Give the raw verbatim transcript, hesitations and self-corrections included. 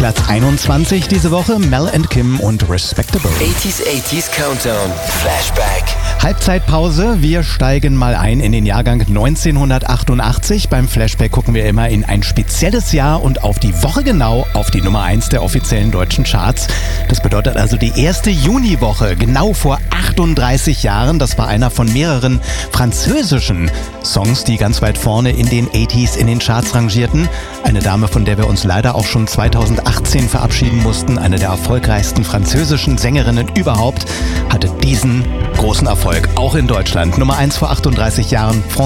Platz einundzwanzig diese Woche, Mel and Kim und Respectable. achtziger, achtziger Countdown, Flashback. Halbzeitpause, wir steigen mal ein in den Jahrgang neunzehnhundertachtundachtzig. Beim Flashback gucken wir immer in ein spezielles Jahr und auf die Woche genau auf die Nummer eins der offiziellen deutschen Charts. Das bedeutet also die erste Juniwoche, genau vor achtunddreißig Jahren. Das war einer von mehreren französischen Songs, die ganz weit vorne in den achtziger in den Charts rangierten. Eine Dame, von der wir uns leider auch schon zweitausendachtzehn verabschieden mussten, eine der erfolgreichsten französischen Sängerinnen überhaupt, hatte diesen großen Erfolg, auch in Deutschland. Nummer eins vor achtunddreißig Jahren.